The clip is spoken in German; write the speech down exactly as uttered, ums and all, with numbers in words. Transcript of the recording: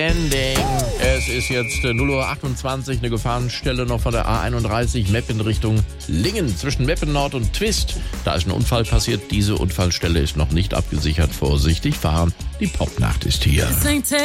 Ending. Es ist jetzt null Uhr achtundzwanzig, eine Gefahrenstelle noch von der A einunddreißig, Meppen in Richtung Lingen, zwischen Meppen Nord und Twist. Da ist ein Unfall passiert, diese Unfallstelle ist noch nicht abgesichert. Vorsichtig fahren, die Popnacht ist hier.